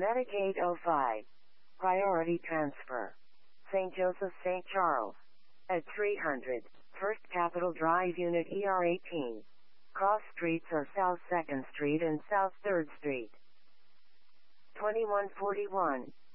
Medicaid 05. Priority transfer. St. Joseph St. Charles. At 300. First Capitol Drive Unit ER18. Cross streets are South 2nd Street and South 3rd Street. 2141.